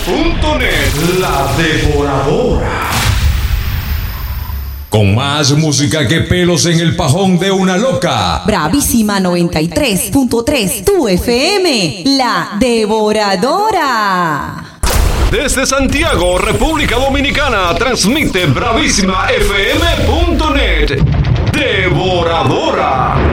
La Devoradora. Con más música que pelos en el pajón de una loca. Bravísima 93.3, tu FM, La Devoradora. Desde Santiago, República Dominicana, transmite bravísimafm.net. Devoradora.